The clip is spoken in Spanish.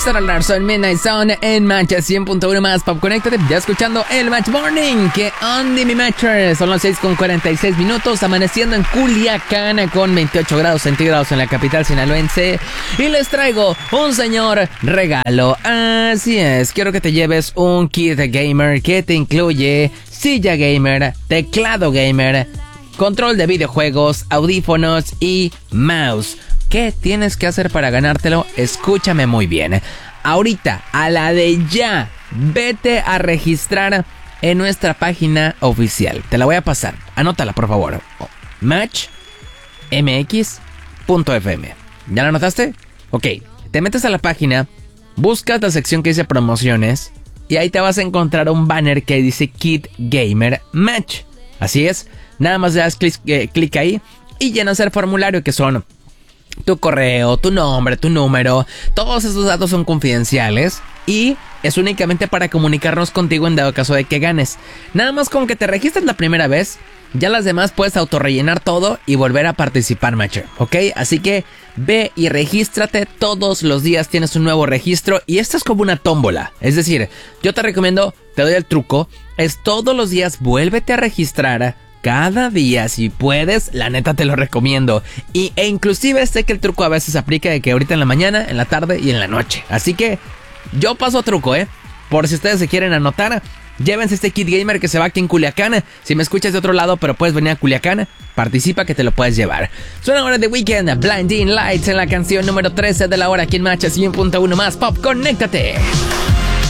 Sarah Larson, Midnight Zone en Match 100.1 más Pop Connected. Ya escuchando el Match Morning que on the Matcher. Son las 6:46 minutos, amaneciendo en Culiacán con 28 grados centígrados en la capital sinaloense. Y les traigo un señor regalo. Así es, quiero que te lleves un kit gamer que te incluye silla gamer, teclado gamer, control de videojuegos, audífonos y mouse. ¿Qué tienes que hacer para ganártelo? Escúchame muy bien. Ahorita, a la de ya, vete a registrar en nuestra página oficial. Te la voy a pasar. Anótala, por favor. matchmx.fm. ¿Ya la anotaste? Ok. Te metes a la página, buscas la sección que dice promociones y ahí te vas a encontrar un banner que dice Kit Gamer Match. Así es. Nada más le das clic ahí y llenas el formulario que son tu correo, tu nombre, tu número. Todos esos datos son confidenciales y es únicamente para comunicarnos contigo en dado caso de que ganes. Nada más con que te registres la primera vez, ya las demás puedes autorrellenar todo y volver a participar, Matcher, ¿ok? Así que ve y regístrate. Todos los días tienes un nuevo registro y esto es como una tómbola. Es decir, yo te recomiendo, te doy el truco, es todos los días vuélvete a registrar. Cada día, si puedes, la neta te lo recomiendo. E inclusive sé que el truco a veces aplica de que ahorita en la mañana, en la tarde y en la noche. Así que yo paso a truco, por si ustedes se quieren anotar, llévense este kit gamer que se va aquí en Culiacán. Si me escuchas de otro lado, pero puedes venir a Culiacán, participa que te lo puedes llevar. Suena ahora de Weekend, Blinding Lights en la canción número 13 de la hora aquí en Match 100.1 más Pop. ¡Conéctate!